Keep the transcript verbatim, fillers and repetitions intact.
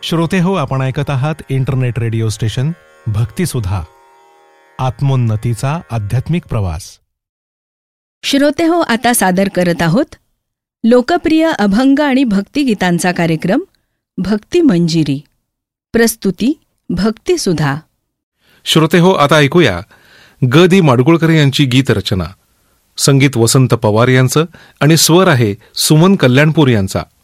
श्रोते हो, आपण ऐकत आहात इंटरनेट रेडिओ स्टेशन भक्तिसुधा, आत्मोन्नतीचा आध्यात्मिक प्रवास. श्रोते हो, आता सादर करत आहोत लोकप्रिय अभंग आणि भक्तिगीतांचा कार्यक्रम भक्ती मंजिरी. प्रस्तुती भक्तिसुधा. श्रोते हो, आता ऐकूया ग दी माडगुळकर यांची गीत रचना. संगीत वसंत पवार यांचं आणि स्वर आहे सुमन कल्याणपूर यांचा.